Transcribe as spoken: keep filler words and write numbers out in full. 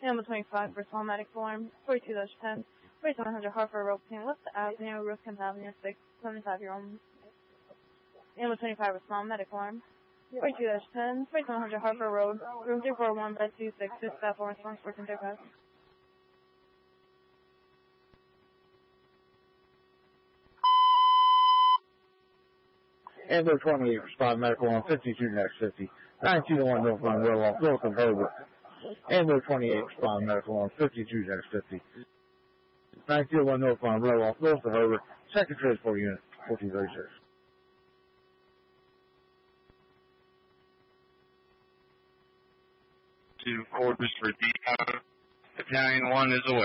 Animal twenty-five, respond medic form, forty-two ten, forty-seven hundred Hartford Road, West Avenue, Roof-Kent Avenue, six, seventy-five-year-old. Animal twenty-five, respond medic form, forty-two ten, forty-seven hundred Hartford Road, room two four one, bed two six, six staff four, response fourteen thirty-five. Amber twenty-eight, respond medical on fifty-two next fifty, nine two one North Line, Roll off, North of Herbert. Amber twenty-eight, respond medical on fifty-two next fifty, nine two one North Line, Roll off, North of Herbert, second transport unit, fourteen thirty-six. To quarters for D. Battalion one is away.